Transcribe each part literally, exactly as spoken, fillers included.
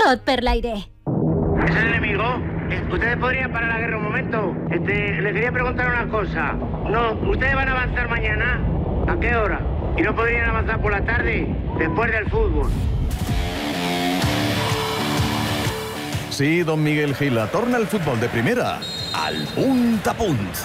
Tot per l'aire. ¿Es el enemigo? ¿Ustedes podrían parar la guerra un momento? Este, le quería preguntar una cosa. No, ¿ustedes van a avanzar mañana? ¿A qué hora? ¿Y no podrían avanzar por la tarde? Después del fútbol. Sí, don Miguel Gila, torna el futbol de primera al punt a punt.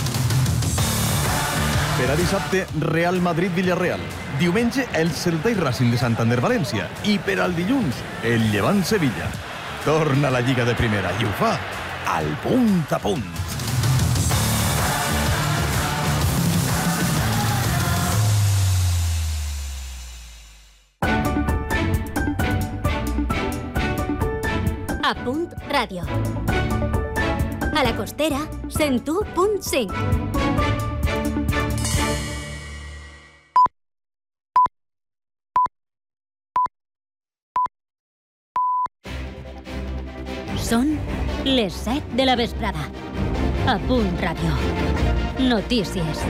Per a dissabte, Real Madrid-Villarreal. Diumenge, el Celta i Racing de Santander-València. I per al dilluns, el Llevant-Sevilla. Torna a la Lliga de primera i ho fa al punt a punt. A Punt Ràdio. A la Costera, cent u punt cinc. Són les set de la vesprada. A Punt Ràdio. Notícies.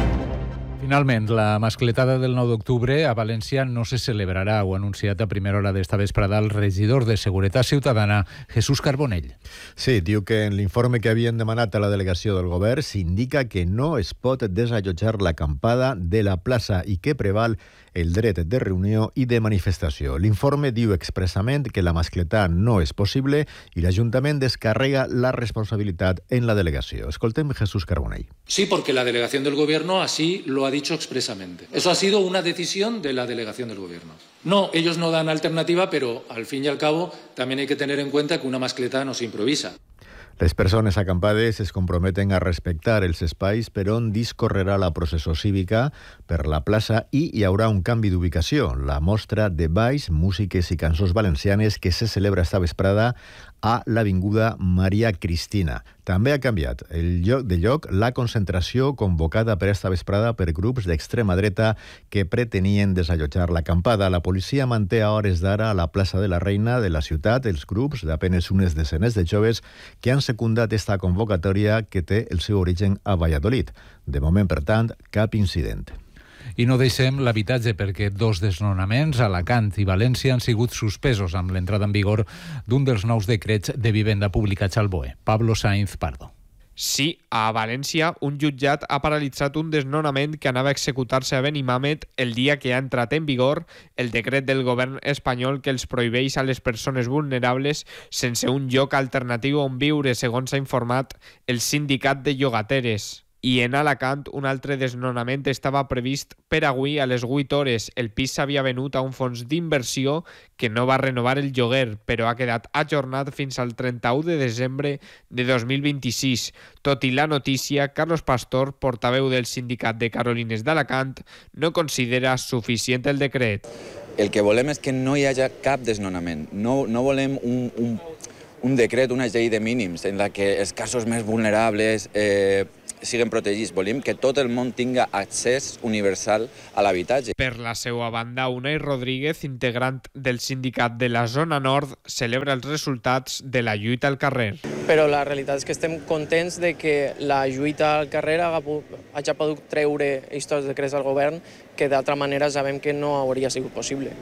Finalment, la mascletada del nou d'octubre a València no se celebrarà. Ho ha anunciat a primera hora d'esta vesprada el regidor de Seguretat Ciutadana, Jesús Carbonell. Sí, diu que en l'informe que havien demanat a la delegació del govern s'indica que no es pot desallotjar l'acampada de la plaça i que preval el dret de reunió i de manifestació. L'informe diu expressament que la mascletà no és possible i l'Ajuntament descarrega la responsabilitat en la delegació. Escoltem Jesús Carbonell. Sí, porque la delegación del Gobierno así lo ha dicho expresamente. Eso ha sido una decisión de la delegación del Gobierno. No, ellos no dan alternativa, pero al fin y al cabo también hay que tener en cuenta que una mascletà no se improvisa. Les persones acampades es comprometen a respectar els espais per on discorrerà la processó cívica per la plaça i hi haurà un canvi d'ubicació, la mostra de balls, músiques i cançons valencianes que se celebra esta vesprada a l'Avinguda Maria Cristina. També ha canviat el lloc de lloc la concentració convocada per esta vesprada per grups d'extrema dreta que pretenien desallotjar l'acampada. La policia manté a hores d'ara a la plaça de la Reina de la ciutat els grups d'apenes unes desenes de joves que han secundat esta convocatòria que té el seu origen a Valladolid. De moment, per tant, cap incident. I no deixem l'habitatge perquè dos desnonaments a Alacant i València han sigut suspesos amb l'entrada en vigor d'un dels nous decrets de vivenda publicats al B O E. Pablo Sainz Pardo. Sí, a València, un jutjat ha paralitzat un desnonament que anava a executar-se a Benimàmet el dia que ha entrat en vigor el decret del govern espanyol que els prohibeix a les persones vulnerables sense un lloc alternatiu on viure, segons ha informat el sindicat de llogateres. I en Alacant, un altre desnonament estava previst per avui a les vuit hores. El pis s'havia venut a un fons d'inversió que no va renovar el lloguer, però ha quedat ajornat fins al trenta-u de desembre de dos mil vint-i-sis. Tot i la notícia, Carlos Pastor, portaveu del sindicat de Carolines d'Alacant, no considera suficient el decret. El que volem és que no hi hagi cap desnonament. No, no volem un, un, un decret, una llei de mínims en la que els casos més vulnerables eh, siguen protegits. Volem que tot el món tinga accés universal a l'habitatge. Per la seva banda, Unai Rodríguez, integrant del sindicat de la zona nord, celebra els resultats de la lluita al carrer. Però la realitat és que estem contents de que la lluita al carrer hagi pogut treure aquests decrets al govern que d'altra manera sabem que no hauria sigut possible.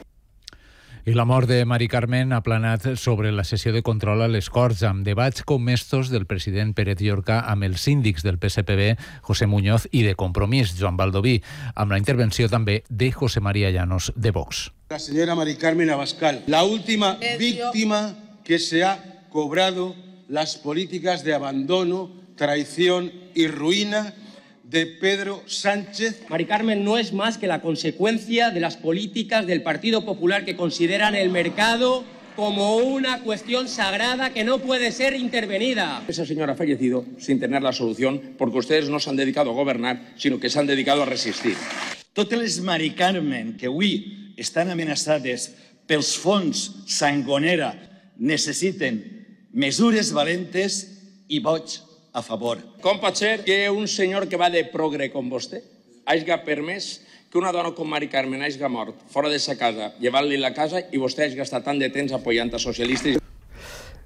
I la mort de Mari Carmen ha planat sobre la sessió de control a les Corts, amb debats comestos del president Pérez Llorca amb els síndics del P S P B, José Muñoz, i de Compromís, Joan Baldoví, amb la intervenció també de José María Llanos, de Vox. La señora Mari Carmen Abascal, la última víctima que se ha cobrado las políticas de abandono, traición y ruina de Pedro Sánchez. Mari Carmen no es más que la consecuencia de las políticas del Partido Popular que consideran el mercado como una cuestión sagrada que no puede ser intervenida. Esa señora ha fallecido sin tener la solución porque ustedes no se han dedicado a gobernar, sino que se han dedicado a resistir. Totes les Mari Carmen que avui estan amenaçades pels fons Sangonera necessiten mesures valentes i boig a favor. Com pot ser que un senyor que va de progre com vostè hagi permès que una dona com Mari Carmen hagi mort fora de sa casa, llevant-li la casa, i vostè hagi gastat tant de temps apoyant a socialistes?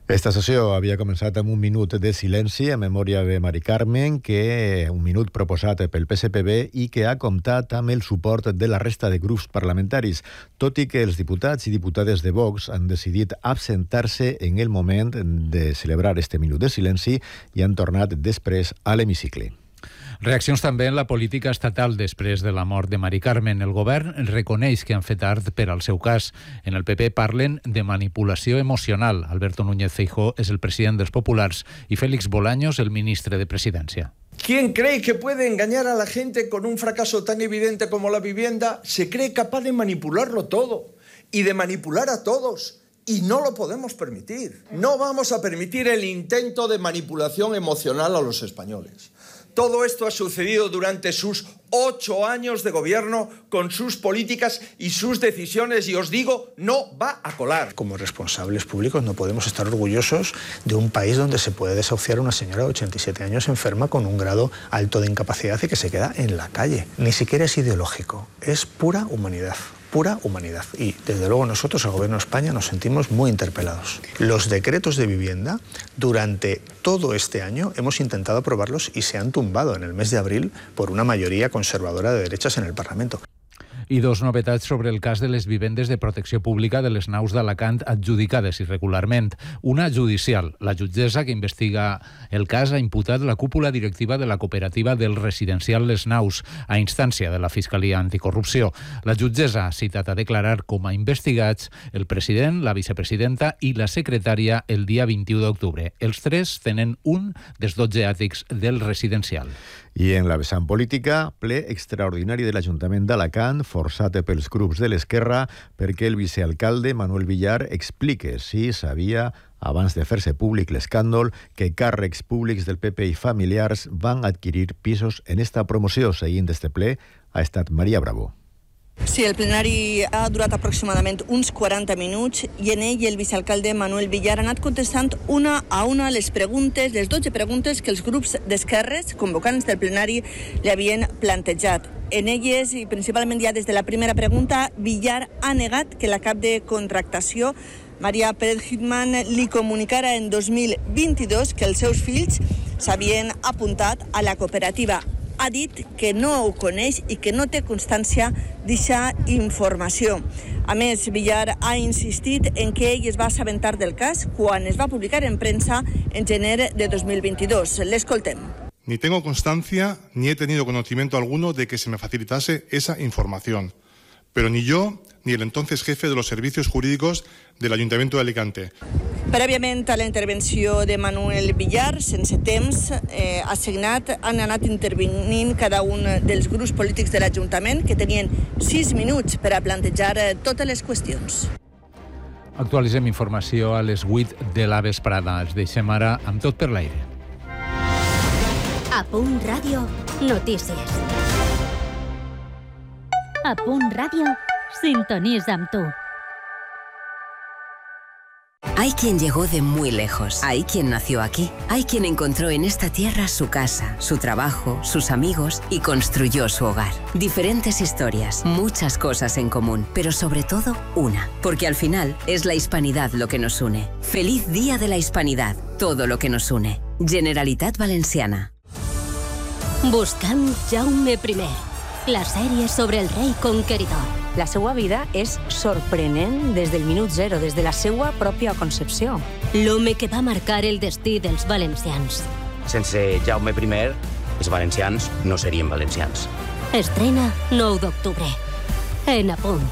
Esta sessió havia començat amb un minut de silenci en memòria de Mari Carmen, que un minut proposat pel P S P B i que ha comptat amb el suport de la resta de grups parlamentaris, tot i que els diputats i diputades de Vox han decidit absentar-se en el moment de celebrar este minut de silenci i han tornat després a l'hemicicle. Reaccions també en la política estatal després de la mort de Mari Carmen. El govern reconeix que han fet tard per al seu cas. En el P P parlen de manipulació emocional. Alberto Núñez Feijóo és el president dels Populars i Félix Bolaños el ministre de Presidencia. ¿Quién cree que puede engañar a la gente con un fracaso tan evidente como la vivienda? Se cree capaz de manipularlo todo y de manipular a todos. Y no lo podemos permitir. No vamos a permitir el intento de manipulación emocional a los españoles. Todo esto ha sucedido durante sus ocho años de gobierno con sus políticas y sus decisiones y os digo, no va a colar. Como responsables públicos no podemos estar orgullosos de un país donde se puede desahuciar a una señora de ochenta y siete años enferma con un grado alto de incapacidad y que se queda en la calle. Ni siquiera es ideológico, es pura humanidad. Pura humanidad. Y desde luego nosotros, el Gobierno de España, nos sentimos muy interpelados. Los decretos de vivienda, durante todo este año hemos intentado aprobarlos y se han tumbado en el mes de abril por una mayoría conservadora de derechas en el Parlamento. I dos novetats sobre el cas de les vivendes de protecció pública de les naus d'Alacant adjudicades irregularment. Una judicial. La jutgessa que investiga el cas ha imputat la cúpula directiva de la cooperativa del residencial Les Naus a instància de la Fiscalia Anticorrupció. La jutgessa ha citat a declarar com a investigats el president, la vicepresidenta i la secretària el dia vint-i-u d'octubre. Els tres tenen un dels dotze àtics del residencial. I en la vessant política, ple extraordinari de l'Ajuntament d'Alacant, forçat pels grups de l'esquerra, perquè el vicealcalde Manuel Villar explique si sabia, abans de fer-se públic l'escàndol, que càrrecs públics del P P i familiars van adquirir pisos en esta promoció. Seguint este ple ha estat Maria Bravo. Sí, el plenari ha durat aproximadament uns quaranta minuts i en ell el vicealcalde Manuel Villar ha anat contestant una a una les preguntes, les dotze preguntes que els grups d'esquerres convocants del plenari li havien plantejat. En elles, i principalment ja des de la primera pregunta, Villar ha negat que la cap de contractació, Maria Pérez-Hitman, li comunicara en dos mil vint-i-dos que els seus fills s'havien apuntat a la cooperativa. Ha dit que no ho coneix i que no té constància d'eixa informació. A més, Villar ha insistit en que ell es va assabentar del cas quan es va publicar en premsa en gener de dos mil vint-i-dos. L'escoltem. Ni tengo constancia ni he tenido conocimiento alguno de que se me facilitase esa información. Pero ni yo ni el entonces jefe de los servicios jurídicos del Ayuntamiento de Alicante. Prèviament a la intervenció de Manuel Villar, sense temps eh, assignat, han anat intervenint cada un dels grups polítics de l'Ajuntament, que tenien sis minuts per a plantejar eh, totes les qüestions. Actualitzem informació a les vuit de la vesprada. Els deixem ara amb tot per l'aire. A Punt Ràdio, notícies. A Punt Ràdio, sintonitza amb tu. Hay quien llegó de muy lejos, hay quien nació aquí, hay quien encontró en esta tierra su casa, su trabajo, sus amigos y construyó su hogar. Diferentes historias, muchas cosas en común, pero sobre todo una, porque al final es la hispanidad lo que nos une. Feliz Día de la Hispanidad, todo lo que nos une. Generalitat Valenciana. Buscant Jaume primer, la sèrie sobre el rei conqueridor. La seva vida és sorprenent des del minut zero, des de la seva pròpia concepció. L'home que va marcar el destí dels valencians. Sense Jaume primer, els valencians no serien valencians. Estrena nou d'octubre. En A Punt.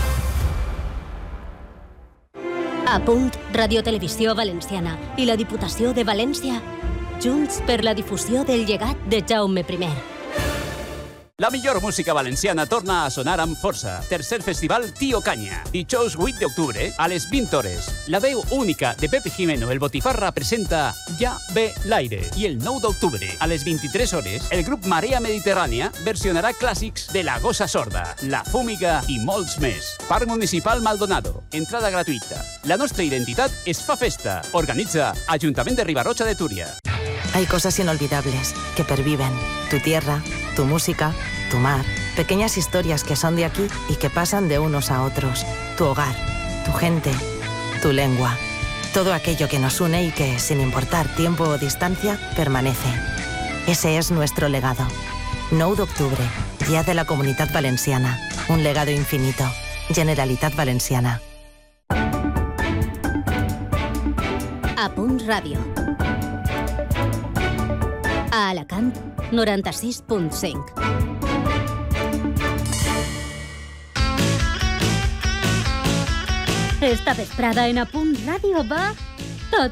A Punt, Radio Televisió Valenciana i la Diputació de València, junts per la difusió del llegat de Jaume primer. La millor música valenciana torna a sonar amb força. Tercer festival Tío Caña. Dijous vuit d'octubre a les vint hores. La veu única de Pepe Jimeno, el Botifarra, presenta Ja ve l'aire. I el nou d'octubre, a les vint-i-tres hores, el grup Marea Mediterrània versionarà clàssics de La Gossa Sorda, La Fúmiga i molts més. Parc Municipal Maldonado. Entrada gratuïta. La nostra identitat es fa festa. Organitza Ajuntament de Ribarroja de Túria. Hay cosas inolvidables que perviven. Tu tierra, tu música, tu mar. Pequeñas historias que son de aquí y que pasan de unos a otros. Tu hogar, tu gente, tu lengua. Todo aquello que nos une y que, sin importar tiempo o distancia, permanece. Ese es nuestro legado. nou d'octubre, Dia de la Comunitat Valenciana. Un legado infinito. Generalitat Valenciana. A Punt Ràdio. A Alacant, noranta-sis punt cinc. Esta vesprada en A Punt Ràdio va